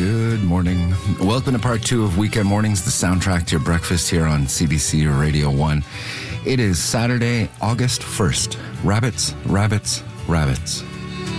Good morning. Welcome to part 2 of Weekend Mornings, the soundtrack to your breakfast here on CBC Radio 1. It is Saturday, August 1st. Rabbits, rabbits, rabbits.